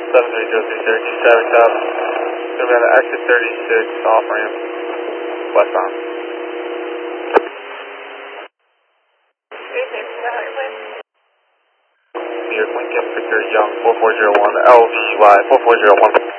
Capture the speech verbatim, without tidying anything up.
seven three zero three six, traffic stop. We're going to exit thirty-six, off ramp, westbound. New York Lincoln, Victor Young, four four zero one, L V Y, four four zero one.